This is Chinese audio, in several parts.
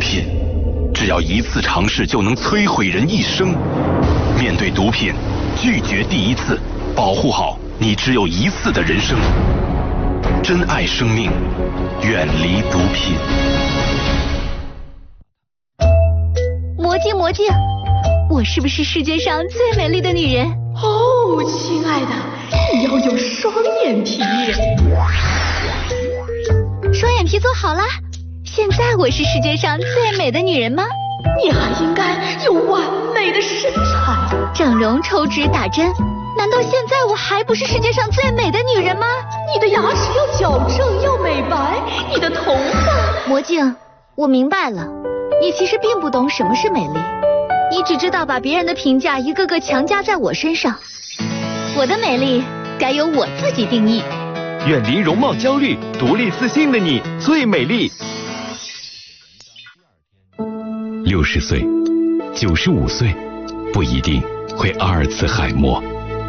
品，只要一次尝试就能摧毁人一生。面对毒品，拒绝第一次，保护好你只有一次的人生。珍爱生命，远离毒品。 魔镜魔镜，我是不是世界上最美丽的女人？ 哦，亲爱的，你要有双眼皮。 双眼皮做好了，现在我是世界上最美的女人吗？ 你还应该有完美的身材。 整容、抽脂、打针，难道现在我还不是世界上最美的女人吗？ 你的牙齿要矫正，要美白，你的头发…… 魔镜，我明白了，你其实并不懂什么是美丽，你只知道把别人的评价一个个强加在我身上。我的美丽该由我自己定义。 远离容貌焦虑，独立自信的你最美丽。 60岁、95岁，不一定会2次海默。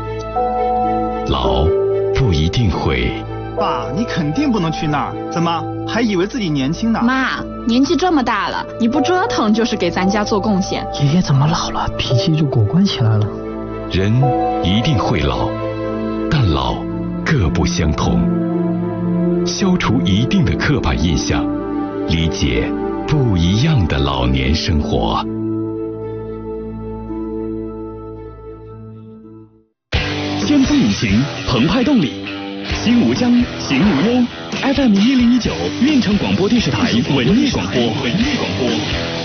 老不一定会。 爸，你肯定不能去那儿，怎么还以为自己年轻呢？ 妈，年纪这么大了，你不折腾就是给咱家做贡献。 爷爷怎么老了，脾气就果断起来了？ 人一定会老，但老各不相同。消除一定的刻板印象，理解不一样的老年生活。 先锋引擎，澎湃动力，心无疆，行无忧。FM1019，运城广播电视台文艺广播。